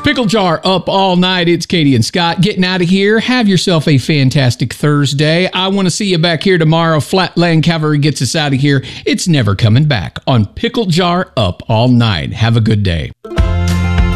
Pickle Jar up all night. It's Katie and Scott getting out of here. Have yourself a fantastic Thursday. I want to see you back here tomorrow. Flatland Cavalry gets us out of here. It's never coming back on Pickle Jar up all night. Have a good day.